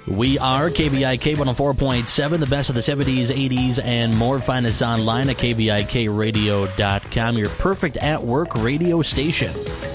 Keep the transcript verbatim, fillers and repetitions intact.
We are K V I K one oh four point seven, the best of the seventies, eighties, and more. Find us online at K V I K radio dot com, your perfect at-work radio station.